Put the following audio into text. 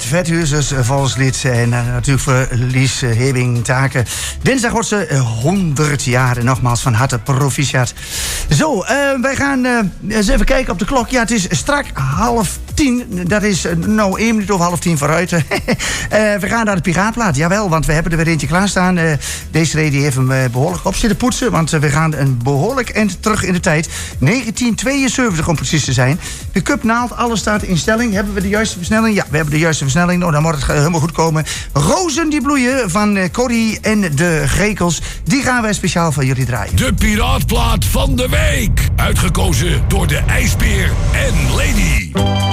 het Vethuizers volkslied. En natuurlijk voor Lies Hebing Taken. Dinsdag wordt ze 100 jaar. En nogmaals van harte proficiat. Zo, wij gaan eens even kijken op de klok. Ja, het is strak 9:30. Dat is nou 1 minuut over 9:30 vooruit. We gaan naar de Piraatplaat. Jawel, want we hebben er weer eentje klaarstaan. Deze reden heeft hem behoorlijk op zitten poetsen. Want we gaan een behoorlijk eind terug in de tijd. 1972 om precies te zijn. De Cup naald, alles staat in stelling. Hebben we de juiste versnelling? Ja, we hebben de juiste versnelling. Nou, dan moet het helemaal goed komen. Rozen die bloeien van Corrie en de Grekels. Die gaan wij speciaal voor jullie draaien. De Piraatplaat van de week. Uitgekozen door de IJsbeer en Lady.